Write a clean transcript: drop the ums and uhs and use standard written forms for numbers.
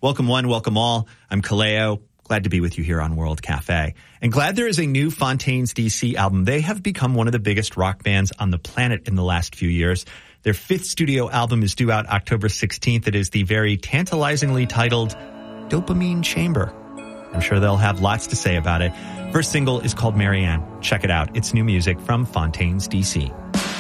Welcome one, welcome all. I'm Kaleo. Glad to be with you here on World Cafe. And glad there is a new Fontaines DC album. They have become one of the biggest rock bands on the planet in the last few years. Their fifth studio album is due out October 16th. It is the very tantalizingly titled Dopamine Chamber. I'm sure they'll have lots to say about it. First single is called Marianne. Check it out. It's new music from Fontaines DC.